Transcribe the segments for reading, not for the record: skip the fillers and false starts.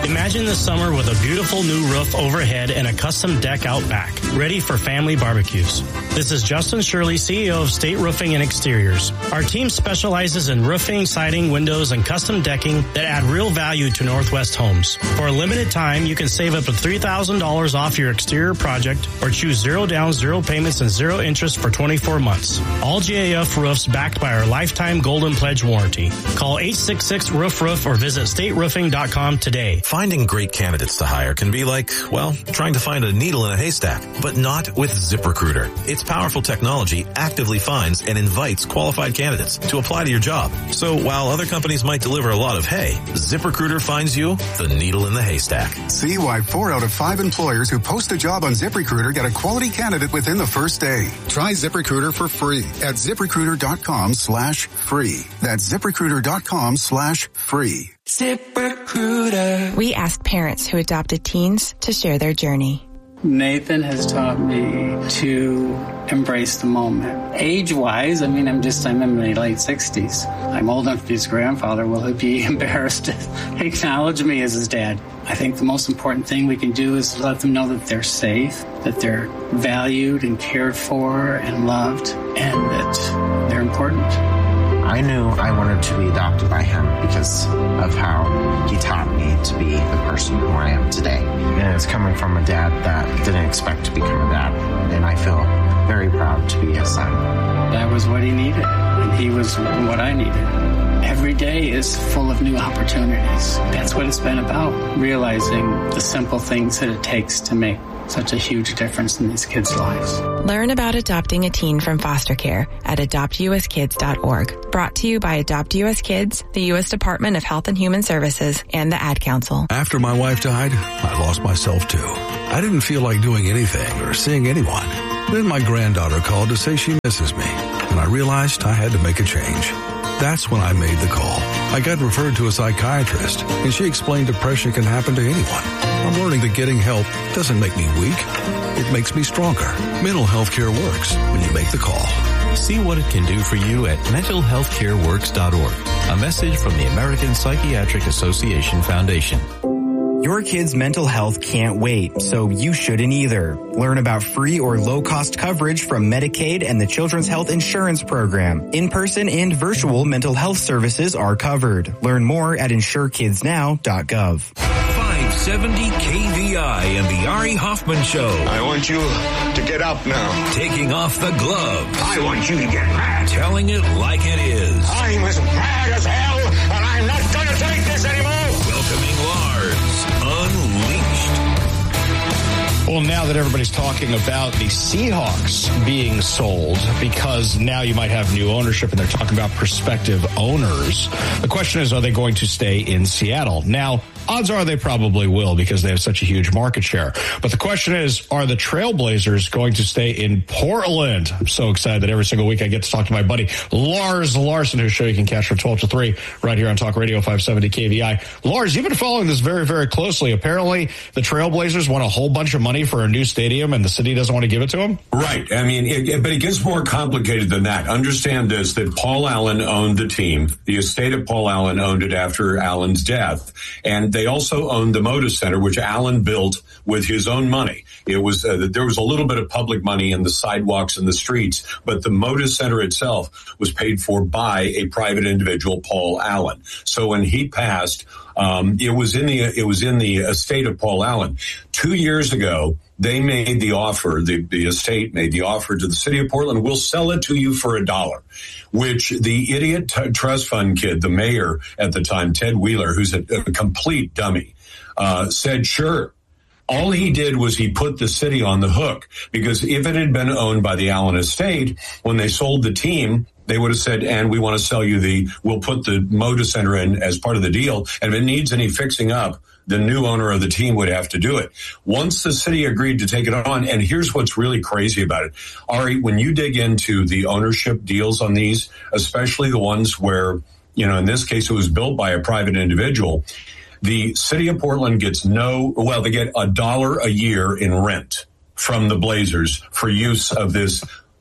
Imagine the summer with a beautiful new roof overhead and a custom deck out back, ready for family barbecues. This is Justin Shirley, CEO of State Roofing and Exteriors. Our team specializes in roofing, siding, windows, and custom decking that add real value to Northwest homes. For a limited time, you can save up to $3,000 off your exterior project or choose 0 down, 0 payments, and 0 interest for 24 months. All GAF roofs backed by our lifetime Golden Pledge warranty. Call 866-ROOF-ROOF or visit stateroofing.com today. Finding great candidates to hire can be like, well, trying to find a needle in a haystack, but not with ZipRecruiter. Its powerful technology actively finds and invites qualified candidates to apply to your job. So while other companies might deliver a lot of hay, ZipRecruiter finds you the needle in the haystack. See why 4 out of 5 employers who post a job on ZipRecruiter get a quality candidate within the first day. Try ZipRecruiter for free at ZipRecruiter.com/free. That's ZipRecruiter.com/free. ZipRecruiter. We asked parents who adopted teens to share their journey. Nathan has taught me to embrace the moment. Age-wise, I'm in my late 60s. I'm old enough to be his grandfather. Will he be embarrassed to acknowledge me as his dad? I think the most important thing we can do is let them know that they're safe, that they're valued and cared for and loved, and that they're important. I knew I wanted to be adopted by him because of how he taught me to be the person who I am today. And it's coming from a dad that didn't expect to become a dad. And I feel very proud to be his son. That was what he needed, and he was what I needed. Every day is full of new opportunities. That's what it's been about, realizing the simple things that it takes to make such a huge difference in these kids' lives. Learn about adopting a teen from foster care at adoptuskids.org. Brought to you by Adopt US Kids, the U.S. Department of Health and Human Services, and the Ad Council. After my wife died, I lost myself too. I didn't feel like doing anything or seeing anyone. Then my granddaughter called to say she misses me, and I realized I had to make a change. That's when I made the call. I got referred to a psychiatrist, and she explained depression can happen to anyone. I'm learning that getting help doesn't make me weak. It makes me stronger. Mental health care works when you make the call. See what it can do for you at mentalhealthcareworks.org. A message from the American Psychiatric Association Foundation. Your kid's mental health can't wait, so you shouldn't either. Learn about free or low-cost coverage from Medicaid and the Children's Health Insurance Program. In-person and virtual mental health services are covered. Learn more at insurekidsnow.gov. 570 KVI and the Ari Hoffman Show. I want you to get up now. Taking off the gloves. I want you to get mad. Telling it like it is. I'm as mad as hell, and I'm not going to take this anymore. Welcoming Lars Unleashed. Well, now that everybody's talking about the Seahawks being sold, because now you might have new ownership and they're talking about prospective owners, the question is, are they going to stay in Seattle? Now, odds are they probably will because they have such a huge market share. But the question is, are the Trailblazers going to stay in Portland? I'm so excited that every single week I get to talk to my buddy Lars Larson, whose show you can catch from 12 to 3 right here on Talk Radio 570 KVI. Lars, you've been following this very, very closely. Apparently, the Trailblazers want a whole bunch of money for a new stadium and the city doesn't want to give it to them? Right. I mean, but it gets more complicated than that. Understand this, that Paul Allen owned the team. The estate of Paul Allen owned it after Allen's death. And they also owned the Moda Center, which Allen built with his own money. It was there was a little bit of public money in the sidewalks and the streets, but the Moda Center itself was paid for by a private individual, Paul Allen. So when he passed, it was in the estate of Paul Allen. 2 years ago, they made the offer, the estate made the offer to the city of Portland, we'll sell it to you for $1, which the idiot trust fund kid, the mayor at the time, Ted Wheeler, who's a complete dummy, said, sure. All he did was he put the city on the hook, because if it had been owned by the Allen estate, when they sold the team, they would have said, and we want to sell you we'll put the Moda Center in as part of the deal. And if it needs any fixing up, the new owner of the team would have to do it. Once the city agreed to take it on, and here's what's really crazy about it. Ari, when you dig into the ownership deals on these, especially the ones where, in this case, it was built by a private individual, the city of Portland gets they get $1 a year in rent from the Blazers for use of this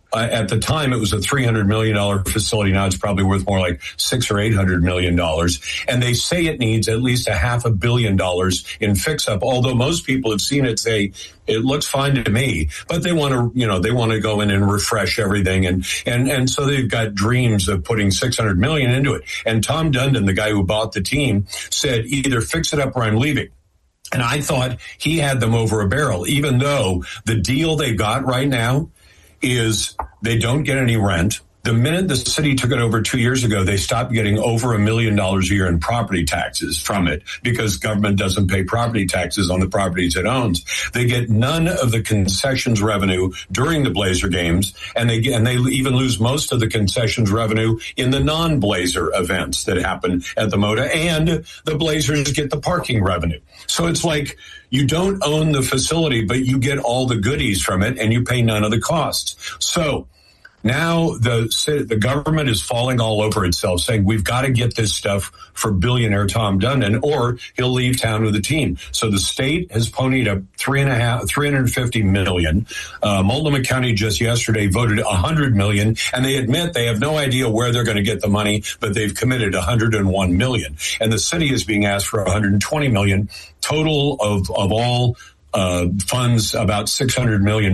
At the time, it was a $300 million facility. Now it's probably worth more like $600 or $800 million. And they say it needs at least $500 million in fix-up, although most people have seen it say, it looks fine to me, but they want to, they want to go in and refresh everything. And so they've got dreams of putting $600 million into it. And Tom Dundon, the guy who bought the team, said, either fix it up or I'm leaving. And I thought he had them over a barrel, even though the deal they got right now is they don't get any rent. The minute the city took it over 2 years ago, they stopped getting over $1 million a year in property taxes from it because government doesn't pay property taxes on the properties it owns. They get none of the concessions revenue during the Blazer games, and they even lose most of the concessions revenue in the non-Blazer events that happen at the Moda, and the Blazers get the parking revenue. So it's like you don't own the facility, but you get all the goodies from it, and you pay none of the costs. So now the government is falling all over itself, saying we've got to get this stuff for billionaire Tom Dundon, or he'll leave town with the team. So the state has ponied up $350 million. Multnomah County just yesterday voted $100 million, and they admit they have no idea where they're going to get the money, but they've committed $101 million. And the city is being asked for $120 million. Total of all funds about $600 million.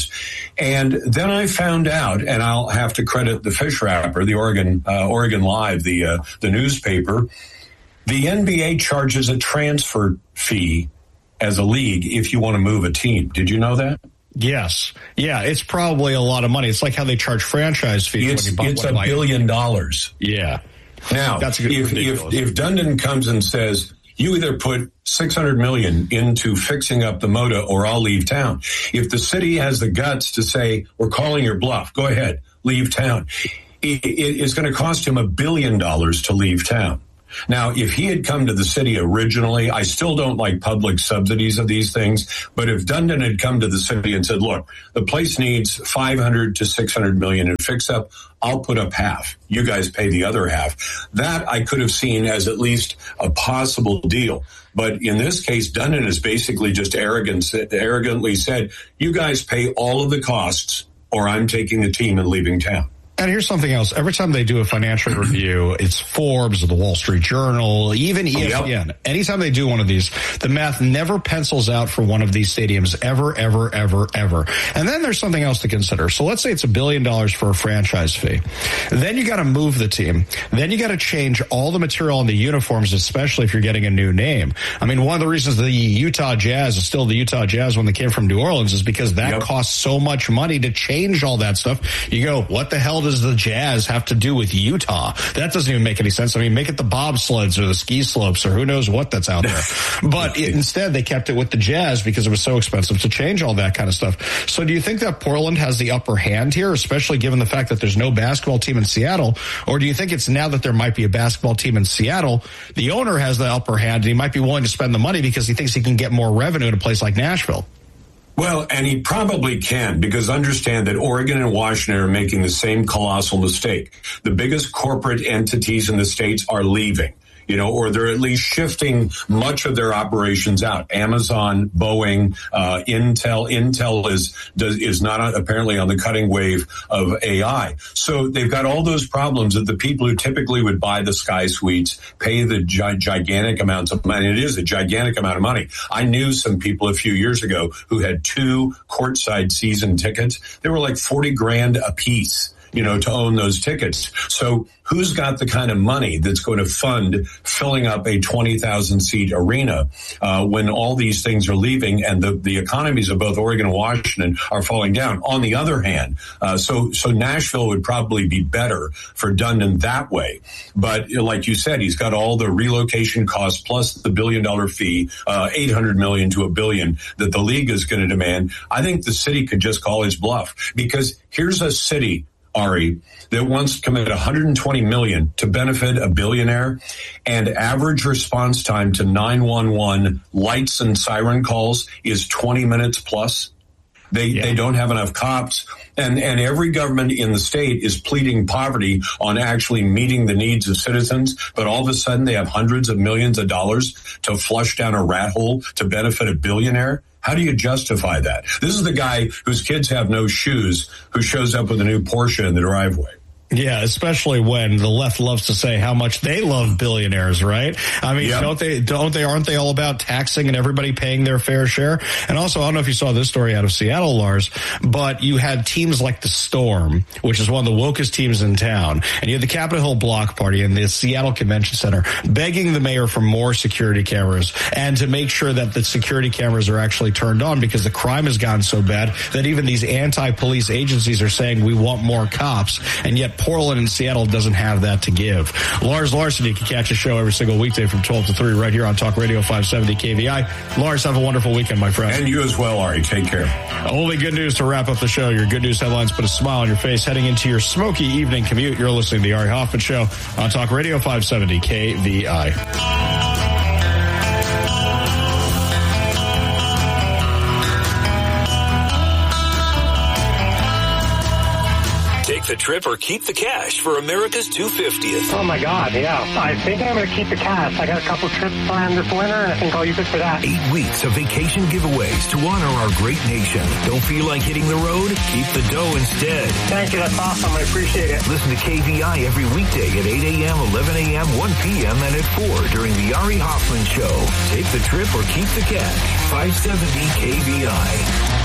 And then I found out, and I'll have to credit the Fish Wrapper, the Oregon Live, the newspaper, the NBA charges a transfer fee as a league if you want to move a team. Did you know that? Yes. Yeah, it's probably a lot of money. It's like how they charge franchise fees. It's $1 billion. Yeah. Now, that's if Dundon comes and says, you either put $600 million into fixing up the Moda or I'll leave town. If the city has the guts to say, we're calling your bluff, go ahead, leave town. It is going to cost him $1 billion to leave town. Now, if he had come to the city originally, I still don't like public subsidies of these things, but if Dundon had come to the city and said, look, the place needs $500 to $600 million in fix up, I'll put up half. You guys pay the other half. That I could have seen as at least a possible deal. But in this case, Dundon has basically just arrogantly said, you guys pay all of the costs or I'm taking the team and leaving town. And here's something else. Every time they do a financial review, it's Forbes or the Wall Street Journal, even ESPN. Yep. Anytime they do one of these, the math never pencils out for one of these stadiums ever. And then there's something else to consider. So let's say it's $1 billion for a franchise fee. Then you got to move the team. Then you got to change all the material on the uniforms, especially if you're getting a new name. I mean, one of the reasons the Utah Jazz is still the Utah Jazz when they came from New Orleans is because that costs so much money to change all that stuff. You go, what the hell does the Jazz have to do with Utah? That doesn't even make any sense. I mean, make it the bobsleds or the ski slopes or who knows what that's out there. But instead, they kept it with the Jazz because it was so expensive to change all that kind of stuff. So do you think that Portland has the upper hand here, especially given the fact that there's no basketball team in Seattle? Or do you think it's now that there might be a basketball team in Seattle, the owner has the upper hand and he might be willing to spend the money because he thinks he can get more revenue in a place like Nashville? Well, and he probably can, because understand that Oregon and Washington are making the same colossal mistake. The biggest corporate entities in the states are leaving, or they're at least shifting much of their operations out. Amazon, Boeing, Intel. Intel is not apparently on the cutting wave of AI. So they've got all those problems that the people who typically would buy the Sky Suites pay the gigantic amounts of money. It is a gigantic amount of money. I knew some people a few years ago who had 2 courtside season tickets. They were like $40,000 a piece, to own those tickets. So who's got the kind of money that's going to fund filling up a 20,000 seat arena when all these things are leaving and the economies of both Oregon and Washington are falling down? On the other hand, so Nashville would probably be better for Dundon that way. But like you said, he's got all the relocation costs plus the $1 billion fee, $800 million to $1 billion that the league is going to demand. I think the city could just call his bluff, because here's a city, Ari, that wants to commit $120 million to benefit a billionaire, and average response time to 911 lights and siren calls is 20 minutes plus. They don't have enough cops, and every government in the state is pleading poverty on actually meeting the needs of citizens, but all of a sudden they have hundreds of millions of dollars to flush down a rat hole to benefit a billionaire. How do you justify that? This is the guy whose kids have no shoes who shows up with a new Porsche in the driveway. Yeah, especially when the left loves to say how much they love billionaires, right? I mean, aren't they all about taxing and everybody paying their fair share? And also, I don't know if you saw this story out of Seattle, Lars, but you had teams like the Storm, which is one of the wokest teams in town, and you had the Capitol Hill Block Party and the Seattle Convention Center begging the mayor for more security cameras and to make sure that the security cameras are actually turned on because the crime has gotten so bad that even these anti-police agencies are saying we want more cops, and yet Portland and Seattle doesn't have that to give. Lars Larson, you can catch a show every single weekday from 12 to 3 right here on Talk Radio 570 KVI. Lars, have a wonderful weekend, my friend. And you as well, Ari. Take care. Only good news to wrap up the show. Your good news headlines put a smile on your face heading into your smoky evening commute. You're listening to the Ari Hoffman Show on Talk Radio 570 KVI. The trip or keep the cash for America's 250th. Oh my God, yeah. I think I'm going to keep the cash. I got a couple trips planned this winter, and I think I'll use it for that. 8 weeks of vacation giveaways to honor our great nation. Don't feel like hitting the road? Keep the dough instead. Thank you. That's awesome. I appreciate it. Listen to KVI every weekday at 8 a.m., 11 a.m., 1 p.m., and at 4 during the Ari Hoffman Show. Take the trip or keep the cash. 570 KVI.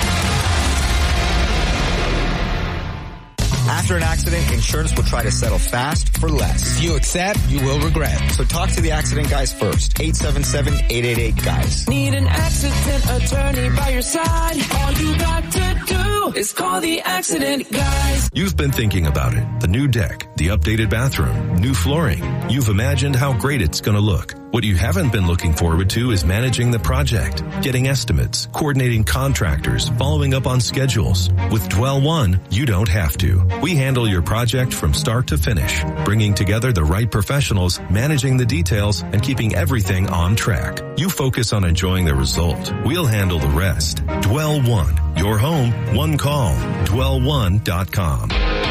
After an accident, insurance will try to settle fast for less. If you accept, you will regret. So talk to the accident guys first. 877-888-GUYS. Need an accident attorney by your side? All you got to do is call the accident guys. You've been thinking about it. The new deck, the updated bathroom, new flooring. You've imagined how great it's going to look. What you haven't been looking forward to is managing the project, getting estimates, coordinating contractors, following up on schedules. With Dwell One, you don't have to. We handle your project from start to finish, bringing together the right professionals, managing the details, and keeping everything on track. You focus on enjoying the result. We'll handle the rest. Dwell One. Your home, one call. Dwell1.com.